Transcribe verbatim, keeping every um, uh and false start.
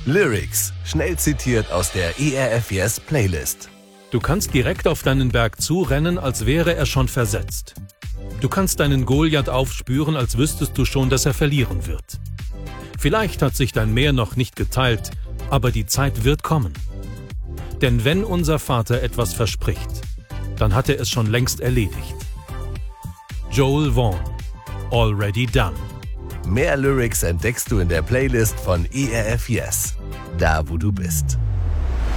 Lyrics, schnell zitiert aus der E R F Yes Playlist. Du kannst direkt auf deinen Berg zurennen, als wäre er schon versetzt. Du kannst deinen Goliath aufspüren, als wüsstest du schon, dass er verlieren wird. Vielleicht hat sich dein Meer noch nicht geteilt, aber die Zeit wird kommen. Denn wenn unser Vater etwas verspricht, dann hat er es schon längst erledigt. Joel Vaughn, Already Done. Mehr Lyrics entdeckst du in der Playlist von E R F Yes, da wo du bist.